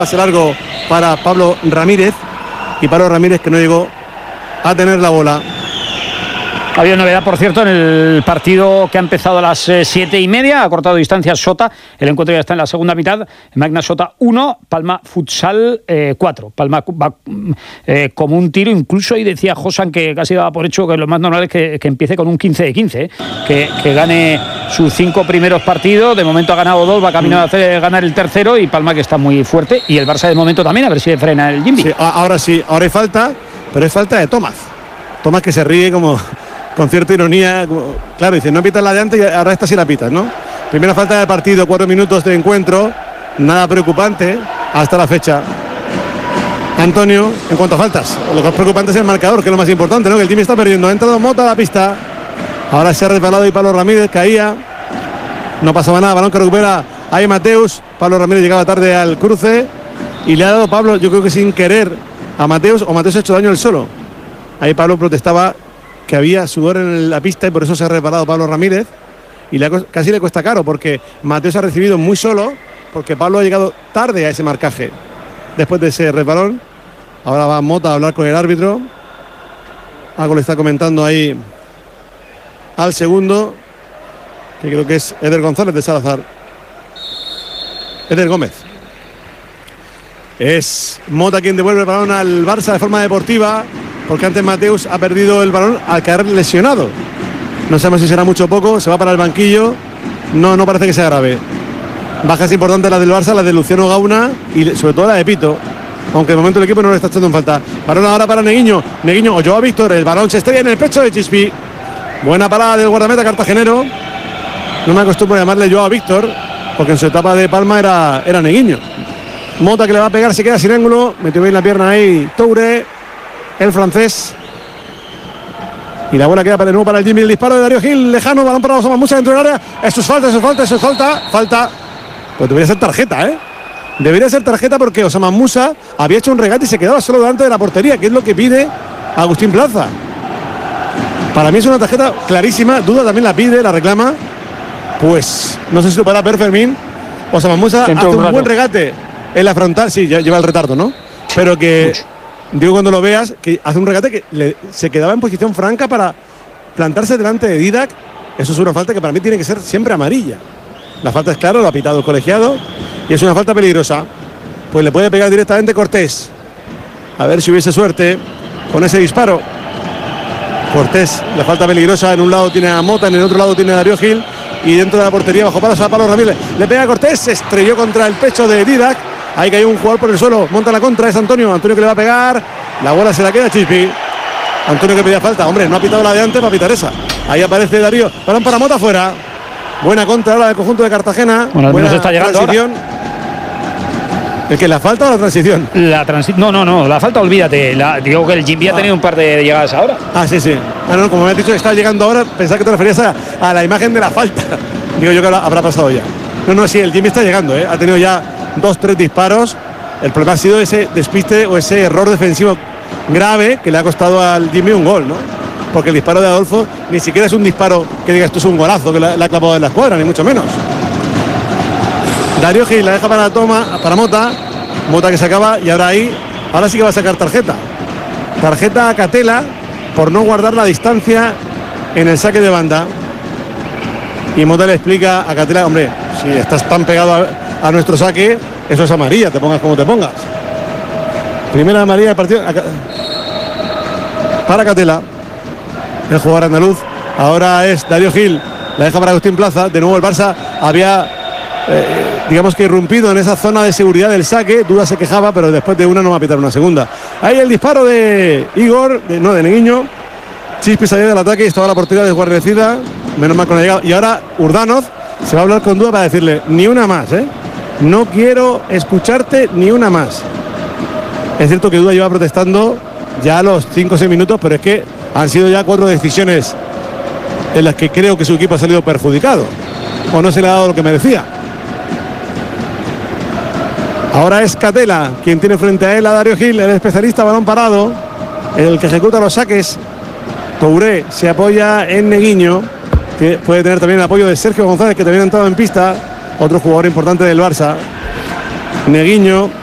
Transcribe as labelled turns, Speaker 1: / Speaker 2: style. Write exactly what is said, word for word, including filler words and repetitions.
Speaker 1: Pase largo para Pablo Ramírez. Y Pablo Ramírez que no llegó a tener la bola.
Speaker 2: Había novedad, por cierto, en el partido que ha empezado a las eh, siete y media. Ha cortado distancias Sota. El encuentro ya está en la segunda mitad. Magna Sota uno, Palma Futsal eh, cuatro. Palma va eh, como un tiro. Incluso ahí decía Josan que casi daba por hecho que lo más normal es que, que empiece con un quince de quince. Eh. Que, que gane sus cinco primeros partidos. De momento ha ganado dos, va camino a hacer, ganar el tercero. Y Palma que está muy fuerte. Y el Barça de momento también, a ver si le frena el Jimmy.
Speaker 1: Sí, ahora sí, ahora hay falta, pero es falta de Tomás. Tomás que se ríe como... con cierta ironía, claro, dice, no pitas la de antes y ahora esta sí la pitas, ¿no? Primera falta del partido, cuatro minutos de encuentro, nada preocupante hasta la fecha. Antonio, en cuanto a faltas, lo que es preocupante es el marcador, que es lo más importante, ¿no? Que el Jimmy está perdiendo, ha entrado Mota a la pista, ahora se ha resbalado y Pablo Ramírez caía, no pasaba nada, balón que recupera ahí Mateus, Pablo Ramírez llegaba tarde al cruce y le ha dado Pablo, yo creo que sin querer, a Mateus, o Mateus ha hecho daño él solo. Ahí Pablo protestaba que había sudor en la pista y por eso se ha resbalado Pablo Ramírez y le ha, casi le cuesta caro porque Mateus ha recibido muy solo porque Pablo ha llegado tarde a ese marcaje después de ese resbalón. Ahora va Mota a hablar con el árbitro, algo le está comentando ahí al segundo, que creo que es Eder González de Salazar, Eder Gómez. Es Mota quien devuelve el balón al Barça de forma deportiva, porque antes Mateus ha perdido el balón al caer lesionado. No sabemos si será mucho o poco, se va para el banquillo. No, no parece que sea grave. Bajas importantes las del Barça, las de Luciano Gauna y sobre todo la de Pito. Aunque de momento el equipo no lo está echando en falta. Balón ahora para Neguiño. Neguiño o Joao Víctor. El balón se estrella en el pecho de Chispi. Buena parada del guardameta cartagenero. No me acostumbro a llamarle Joao Víctor, porque en su etapa de Palma era, era Neguiño. Mota que le va a pegar, se queda sin ángulo. Metió bien la pierna ahí Toure, el francés. Y la bola queda de nuevo para el Jimmy. El disparo de Darío Gil, lejano, balón para Osama Musa dentro del área. Eso es falta, eso es falta, eso es falta. Falta. Pues debería ser tarjeta, ¿eh? Debería ser tarjeta porque Osama Musa había hecho un regate y se quedaba solo delante de la portería, que es lo que pide Agustín Plaza. Para mí es una tarjeta clarísima. Duda también la pide, la reclama. Pues no sé si lo podrá ver Fermín. Osama Musa hace un, un buen regate en la frontal. Sí, lleva el retardo, ¿no? Pero que... Mucho. Digo, cuando lo veas, que hace un regate que le, se quedaba en posición franca para plantarse delante de Didac. Eso es una falta que para mí tiene que ser siempre amarilla. La falta es claro, lo ha pitado el colegiado y es una falta peligrosa. Pues le puede pegar directamente Cortés. A ver si hubiese suerte con ese disparo. Cortés, la falta peligrosa. En un lado tiene a Mota, en el otro lado tiene a Darío Gil. Y dentro de la portería, bajo palos a Pablo Ramírez. Le pega a Cortés, se estrelló contra el pecho de Didac. Ahí cayó un jugador por el suelo, monta la contra, es Antonio, Antonio que le va a pegar, la bola se la queda Chispi. Antonio que pedía falta, hombre, no ha pitado la de antes, va a pitar esa. Ahí aparece Darío, balón para Mota afuera. Buena contra ahora del conjunto de Cartagena.
Speaker 2: Bueno,
Speaker 1: buena
Speaker 2: está llegando
Speaker 1: transición. ¿El que la falta o la transición?
Speaker 2: La transición, no, no, no, la falta olvídate. La, digo que el Jimmy ah. ha tenido un par de llegadas ahora.
Speaker 1: Ah, sí, sí. Ah, no, como me has dicho que está llegando ahora, pensaba que te referías a, a la imagen de la falta. Digo yo que habrá pasado ya. No, no, sí, el Jimmy está llegando, ¿eh? Ha tenido ya dos, tres disparos. El problema ha sido ese despiste o ese error defensivo grave que le ha costado al Jimmy un gol, ¿no? Porque el disparo de Adolfo ni siquiera es un disparo que diga esto es un golazo que le ha clavado en la escuadra, ni mucho menos. Darío Gil la deja para toma, para Mota. Mota que se acaba y ahora ahí, ahora sí que va a sacar tarjeta. Tarjeta a Catela por no guardar la distancia en el saque de banda. Y Mota le explica a Catela, hombre, si estás tan pegado a, a nuestro saque, eso es amarilla, te pongas como te pongas. Primera amarilla del partido para Catela, el jugador andaluz. Ahora es Darío Gil, la deja para Agustín Plaza. De nuevo el Barça había, eh, digamos que irrumpido en esa zona de seguridad del saque. Duda se quejaba, pero después de una no va a pitar una segunda. Ahí el disparo de Igor, de, no, de Neguiño. Chispi salió del ataque y estaba la portería desguarnecida. Menos mal con la llegada. Y ahora Urdanoz se va a hablar con Duda para decirle, ni una más, ¿eh? No quiero escucharte ni una más. Es cierto que Duda lleva protestando ya a los cinco o seis minutos, pero es que han sido ya cuatro decisiones en las que creo que su equipo ha salido perjudicado. O no se le ha dado lo que merecía. Ahora es Catela quien tiene frente a él a Darío Gil, el especialista balón parado, el que ejecuta los saques. Touré se apoya en Neguiño, que puede tener también el apoyo de Sergio González, que también ha entrado en pista. Otro jugador importante del Barça. Neguiño